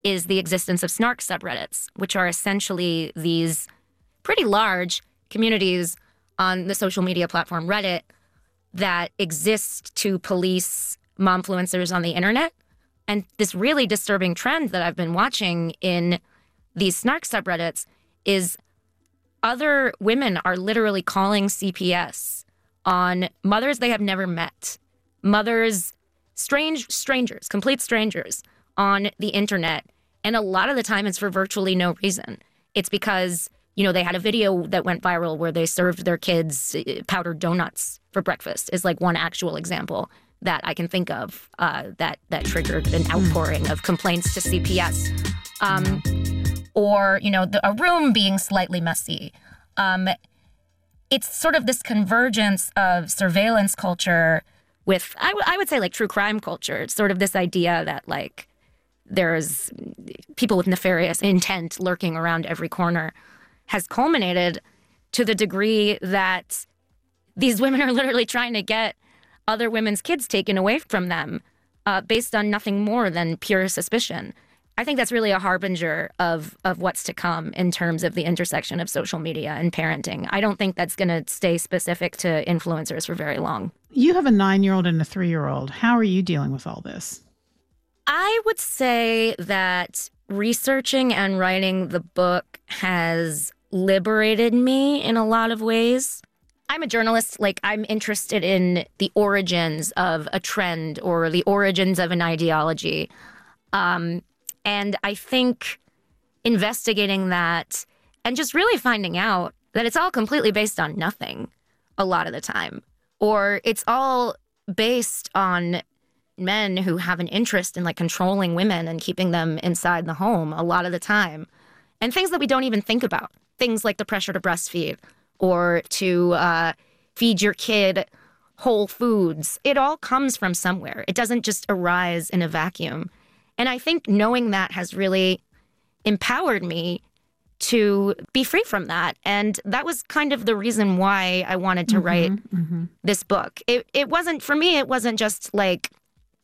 is the existence of snark subreddits, which are essentially these pretty large communities on the social media platform Reddit that exist to police momfluencers on the internet. And this really disturbing trend that I've been watching in these snark subreddits is other women are literally calling CPS on mothers they have never met, mothers, strangers, complete strangers on the internet. And a lot of the time it's for virtually no reason. It's because, they had a video that went viral where they served their kids powdered donuts for breakfast is like one actual example that I can think of that triggered an outpouring of complaints to CPS. Or, a room being slightly messy. It's sort of this convergence of surveillance culture with, I would say, like true crime culture. It's sort of this idea that like there's people with nefarious intent lurking around every corner has culminated to the degree that these women are literally trying to get other women's kids taken away from them based on nothing more than pure suspicion. I think that's really a harbinger of what's to come in terms of the intersection of social media and parenting. I don't think that's going to stay specific to influencers for very long. You have a 9-year-old and a 3-year-old. How are you dealing with all this? I would say that researching and writing the book has liberated me in a lot of ways. I'm a journalist. Like, I'm interested in the origins of a trend or the origins of an ideology. And I think investigating that and just really finding out that it's all completely based on nothing a lot of the time, or it's all based on men who have an interest in like controlling women and keeping them inside the home a lot of the time, and things that we don't even think about, things like the pressure to breastfeed or to feed your kid whole foods. It all comes from somewhere. It doesn't just arise in a vacuum. And I think knowing that has really empowered me to be free from that. And that was kind of the reason why I wanted to write this book. It wasn't, for me, it wasn't just like,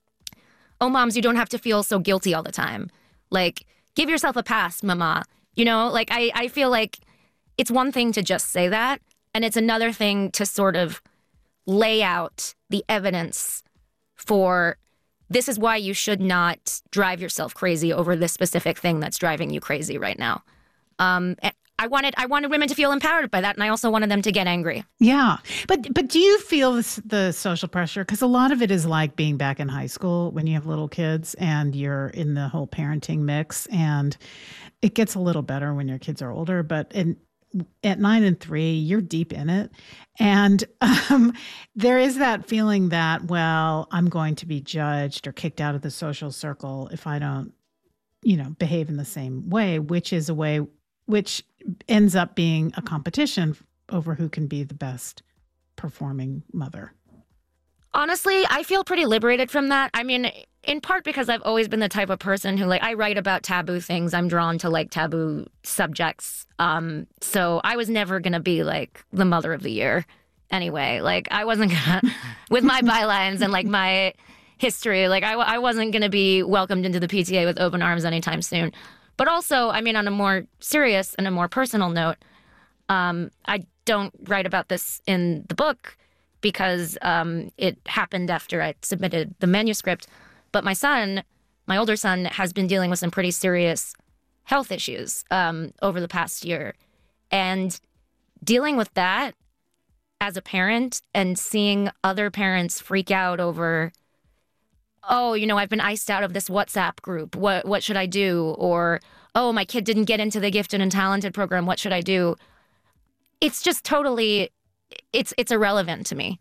oh, moms, you don't have to feel so guilty all the time. Like, give yourself a pass, mama. Like I feel like it's one thing to just say that, and it's another thing to sort of lay out the evidence for this is why you should not drive yourself crazy over this specific thing that's driving you crazy right now. And I wanted women to feel empowered by that, and I also wanted them to get angry. Yeah. But do you feel the social pressure? Because a lot of it is like being back in high school when you have little kids and you're in the whole parenting mix, and it gets a little better when your kids are older. But at 9 and 3, you're deep in it. And there is that feeling that, well, I'm going to be judged or kicked out of the social circle if I don't, behave in the same way, which is a way which ends up being a competition over who can be the best performing mother. Honestly, I feel pretty liberated from that. I mean, in part because I've always been the type of person who, like, I write about taboo things. I'm drawn to, like, taboo subjects. So I was never going to be, like, the mother of the year anyway. Like, I wasn't going to, with my bylines and, like, my history, like, I wasn't going to be welcomed into the PTA with open arms anytime soon. But also, I mean, on a more serious and a more personal note, I don't write about this in the book because it happened after I submitted the manuscript. But my older son, has been dealing with some pretty serious health issues over the past year. And dealing with that as a parent and seeing other parents freak out over, oh, I've been iced out of this WhatsApp group. What should I do? Or, oh, my kid didn't get into the gifted and talented program. What should I do? It's just totally, it's irrelevant to me.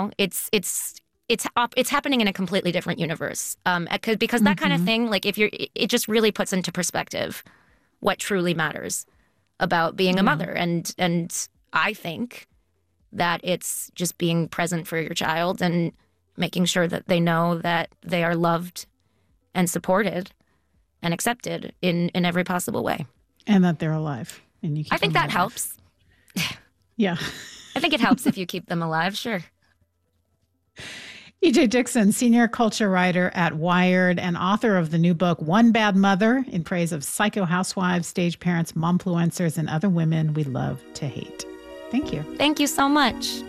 It's happening in a completely different universe. Because that kind of thing, like it just really puts into perspective what truly matters about being a mother. And I think that it's just being present for your child and making sure that they know that they are loved and supported and accepted in every possible way. And that they're alive. And I think that helps. Yeah. I think it helps if you keep them alive, sure. EJ Dixon, senior culture writer at Wired and author of the new book, One Bad Mother, in praise of psycho housewives, stage parents, momfluencers, and other women we love to hate. Thank you. Thank you so much.